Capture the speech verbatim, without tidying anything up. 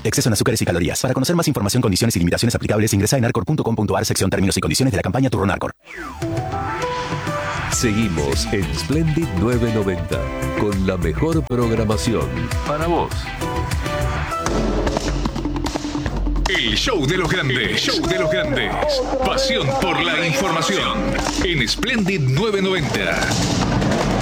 exceso en azúcares y calorías. Para conocer más información, condiciones y limitaciones aplicables, ingresa en arcor punto com punto a r sección términos y condiciones de la campaña Turrón Arcor. Seguimos en Splendid novecientos noventa con la mejor programación para vos. El show de los grandes, el show de los grandes. Pasión por la información en Splendid novecientos noventa.